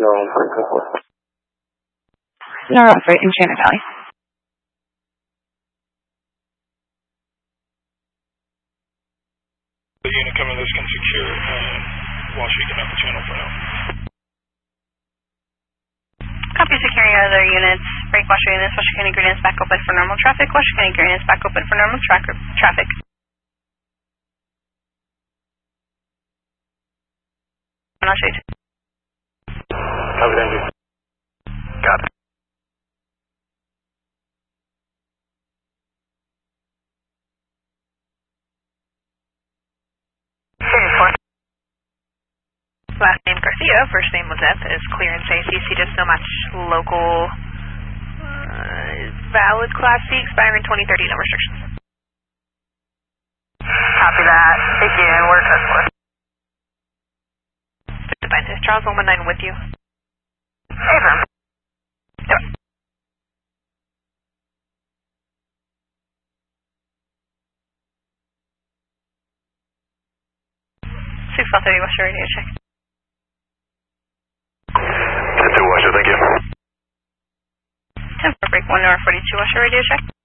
North, right in Shannon Valley. The unit coming, this can secure Washington up the channel for now. Copy, securing other units. Break Washington units. Washington County Green units back open for normal traffic. Washington County Green units back open for normal traffic. And I'll show you. Copy, thank you. Got it. Last name Garcia, first name Lizette, is clear and safe. CC just so much. Local, valid Class C, expiring 2030, no restrictions. Copy that. Thank you, and we're customers. Is Charles 119 with you? Affirm. Yep. 630 Western radio check. 2 Western, thank you. 10 for break 1 North 42 Western radio check.